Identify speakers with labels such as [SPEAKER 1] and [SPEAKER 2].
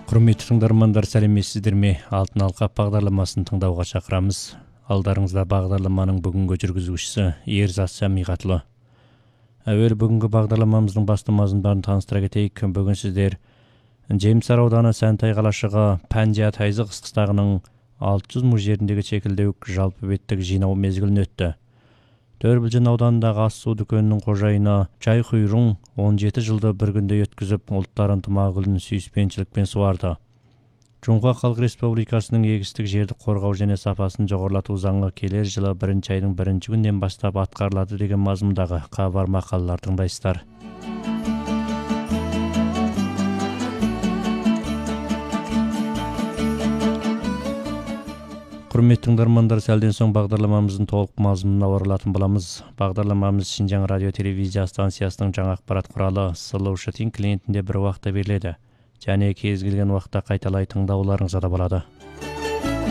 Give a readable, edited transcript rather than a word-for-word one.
[SPEAKER 1] Құрметті тыңдармандар, сәлеметсіздер ме? Алтын алқа бағдарламасын тыңдауға шақырамыз. Алдарыңызда бағдарламаның бүгінгі жүргізушісі Ерзат Самиғатлы. Әуелі бүгінгі бағдарламамыздың басты мазмұндарын таныстыра кетейік. Бүгін сіздер Жемсар ауданы Сәнтай қалашығы Пәнжия Тайзы қыстағының 600 мұз жеріндегі шекілдеуік жалпы беттік жинау мезгілін өтті. Төрбілжін ауданындағы ас су дүкенінің қожайыны Чай Хуйрун 17 жылды бір күнде өткізіп, ұлттар ынтымағын сүйіспеншілікпен суарды. Жоңға Халық Республикасының егістік жерді қорғау және сапасын жоғарылату заңы келер жылы 1 айдың 1 күнінен бастап атқарылады деген мазмұндағы хабар мақалалар тыңдайсыздар. Құрметті тыңдармандар, сәлден соң бағдарламамыздың толық мазмұнына оралатын боламыз. Бағдарламамыз Шинжаң радио телевизия станциясының жаңа ақпарат құралы Слушать клиентінде бір уақытта беріледі. Және кез келген уақытта қайталай тыңдауларыңызға да болады.